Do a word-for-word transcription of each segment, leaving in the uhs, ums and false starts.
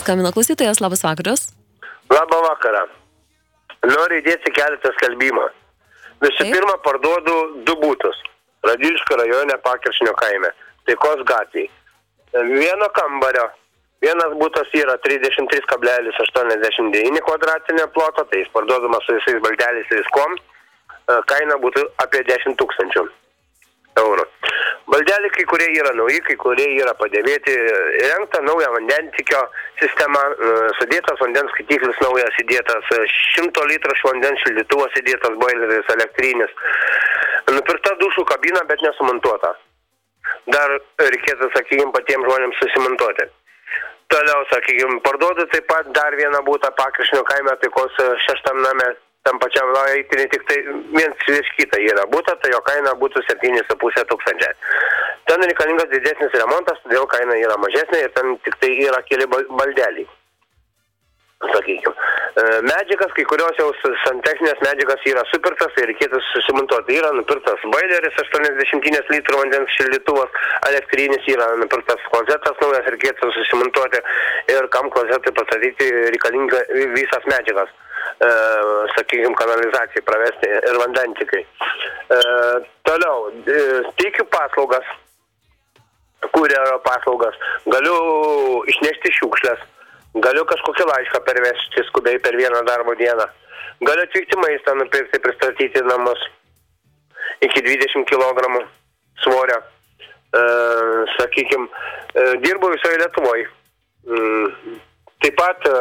Skambino klausytojas, labas vakaras. Labą vakarą. Noriu įdėti keletą skelbimą. Visų Taip. pirma, parduodu du butus. Radviliškio rajone Pakiršnio kaime. Taikos gatvėje. Vieno kambario. Vienas butas yra trisdešimt trys kablelis aštuoniasdešimt devyni kvadratinio ploto, tai jis parduodamas su visais baldeliais ir viskom. Kaina būtų apie dešimt tūkstančių eurų. Baldeliai kai kurie yra nauji, kai kurie yra padėvėti. Rengta nauja vandentikio sistema, sudėtas vandens skaitiklis naujas įdėtas, šimto litrų vandens šildytuvas įdėtas, boileris elektrinis. Nupirkta dušų kabina, bet nesumontuota. Dar reikėtų, sakykime, patiems žmonėms susimontuoti. Toliau, sakykime, parduodu taip pat dar vieną būtą Pakiršnio kaime, taikos šeštam name, tam pačiam laitinį, tik tai viens virš kitą yra būta, tai jo kaina būtų septyni su puse tūkstančiai. Ten reikalingas didesnis remontas, todėl kaina yra mažesnė ir ten tik tai yra keli baldeliai. Sakykime. Medžiagas, kai kurios jau santechninės medžiagas yra supirktas, tai reikėtų susimontuoti. Yra nupirktas boileris, aštuoniasdešimt litrų vandens šildytuvas, elektrinis, yra nupirktas klozetas naujas, reikėtų susimontuoti ir kam klozetui pastatyti reikalinga visas medžiagas. E, sakykime, kanalizacijai pravesti ir vandentikai. E, toliau, e, teikiu paslaugas, kurjerio paslaugas, galiu išnešti šiukšles. Galiu kažkokį laišką pervežti skubiai per vieną darbo dieną. Galiu atvykti maistą, nupirkti, pristatyti namus iki dvidešimt kilogramų svorio. E, sakykime, e, dirbu visoje Lietuvoje. E, taip pat e,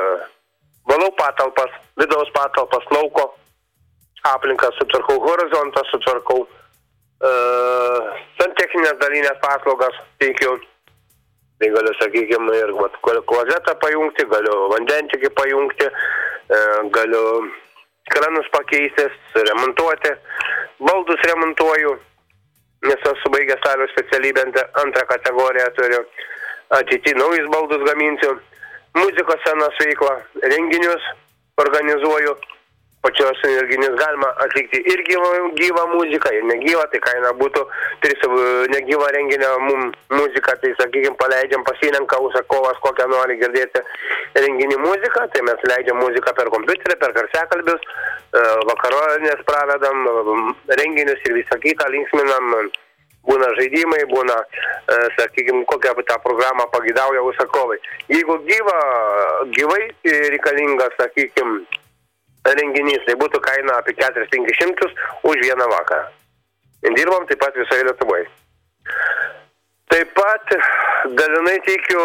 valau patalpas, vidaus patalpas, lauko aplinką sutvarkau, horizontą sutvarkau. E, santechninės dalinės paslaugas teikiu. Tai galiu, sakykime, ir klozetą pajungti, galiu vandentikį pajungti, galiu kranus pakeisti, remontuoti, baldus remontuoju, nes esu baigęs salio specialybę, antrą kategoriją turiu, ateity naujus baldus gaminsiu, muzikos scenos veiklą, renginius organizuoju, pačios renginius galima atlikti ir gyvą, gyvą muziką, ir negyvą, tai kaina būtų tris negyvą renginio muziką, tai sakykime, paleidžiam, pasirenka užsakovas, kokią nori girdėti renginį muziką, tai mes leidžiam muziką per kompiuterį, per garsiakalbius, vakaronės pravedam, renginius ir visą kitą linksminam, būna žaidimai, būna, sakykime, kokią tą programą pagidauja užsakovai. Jeigu gyva, gyvai reikalingas, sakykime, renginys, tai būtų kaina apie keturis penkis šimtus už vieną vakarą. Dirbam taip pat visoje Lietuvoje. Taip pat dalinai teikiu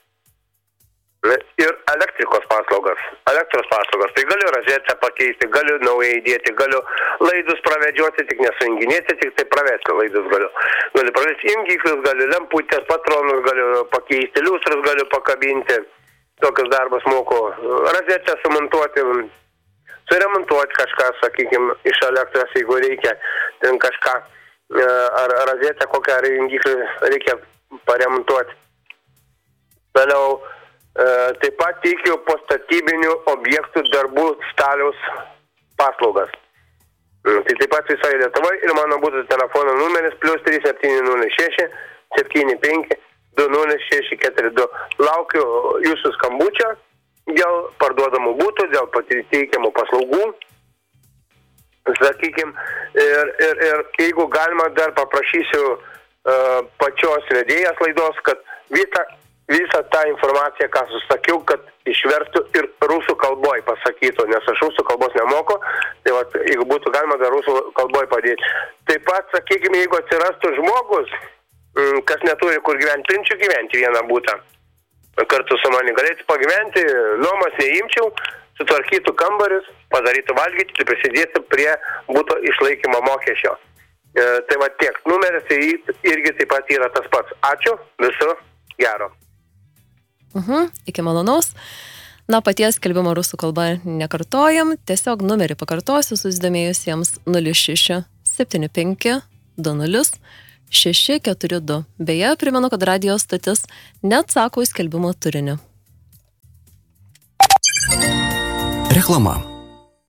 ir elektrikos paslaugas. Elektros paslaugas. Tai galiu rozetę pakeisti, galiu naujai įdėti, galiu laidus pravedžioti, tik nesujunginėti, tik tai pravesti laidus galiu. Galiu pravesti jungiklius, galiu lemputės, patronus galiu pakeisti, liustrus galiu pakabinti. Tokius darbus moku. Rozetę sumontuoti, suremontuoti kažką, sakykime, iš elektros, jeigu reikia ten kažką, ar rozetę kokią ar jungiklį reikia paremontuoti. Toliau, taip pat teikiu postatybinių objektų darbų staliaus paslaugas. Tai taip pat visoje Lietuvoje ir mano būtų telefono numeris plus trys septyni nulis šeši septyni penki du nulis šeši keturi du. Laukiu jūsų skambučio dėl parduodamų būtų, dėl pateikiamų paslaugų, sakykime, ir, ir, ir jeigu galima dar paprašysiu uh, pačios vedėjas laidos, kad visą, visą tą informaciją, ką susakiau, kad išverstų ir rusų kalboj pasakytų, nes aš rusų kalbos nemoku, tai vat, jeigu būtų galima dar rusų kalboj padėti. Taip pat, sakykime, jeigu atsirastų žmogus, kas neturi kur gyventi, pinčių gyventi vieną būtą. Kartu su manimi galėtų pagyventi, nuomas neimčiau, sutvarkytų kambarius, padarytų valgyti, tai prisidėtų prie būtų išlaikymo mokesčio. E, tai va tiek. Numeris tai irgi taip pat yra tas pats. Ačiū, viso gero. Mhm, iki malonaus. Na, paties skelbimo rusų kalba nekartojam, tiesiog numerį pakartosiu susidomėjusiems nulis šeši septyni penki du nulis šeši keturi du. Beje, primenu, kad radijo stotis neatsako į skelbimo turinį. Reklama.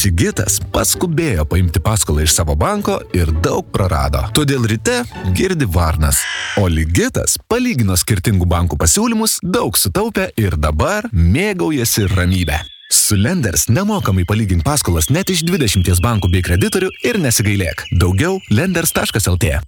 Sigitas paskubėjo paimti paskolą iš savo banko ir daug prarado. Todėl ryte girdi varnas. O Ligitas palygino skirtingų bankų pasiūlymus, daug sutaupė ir dabar mėgaujasi ramybę. Su Lenders nemokamai palygink paskolas net iš dvidešimties bankų bei kreditorių ir nesigailėk. Daugiau lenders taškas el tė.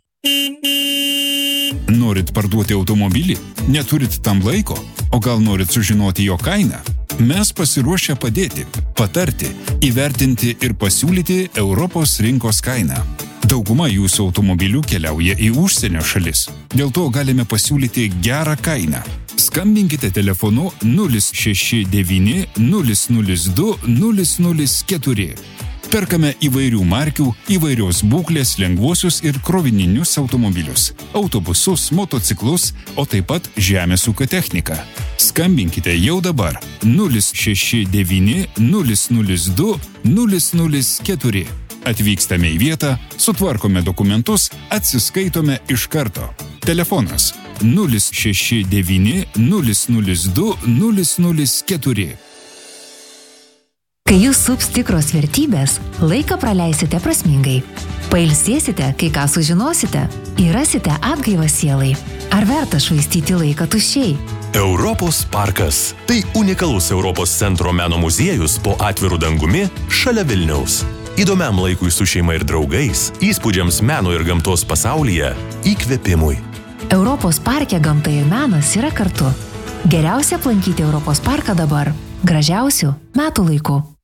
Norit parduoti automobilį? Neturit tam laiko? O gal norit sužinoti jo kainą? Mes pasiruošę padėti, patarti, įvertinti ir pasiūlyti Europos rinkos kainą. Dauguma jūsų automobilių keliauja į užsienio šalis. Dėl to galime pasiūlyti gerą kainą. Skambinkite telefonu nulis šeši devyni nulis nulis du nulis nulis keturi. Perkame įvairių markių, įvairios būklės lengvuosius ir krovininius automobilius, autobusus, motociklus, o taip pat žemės ūkio techniką. Skambinkite jau dabar nulis šeši devyni nulis nulis du nulis nulis keturi. Atvykstame į vietą, sutvarkome dokumentus, atsiskaitome iš karto. Telefonas nulis šeši devyni nulis nulis du nulis nulis keturi. Kai jūs sups tikros vertybės, laiką praleisite prasmingai. Pailsėsite, kai ką sužinosite, ir rasite atgaivą sielai. Ar verta švaistyti laiką tuščiai? Europos parkas. Tai unikalus Europos centro meno muziejus po atviru dangumi šalia Vilniaus. Įdomiam laikui su šeima ir draugais, įspūdžiams meno ir gamtos pasaulyje, įkvėpimui. Europos parke gamta ir menas yra kartu. Geriausia aplankyti Europos parką dabar, gražiausių metų laiku.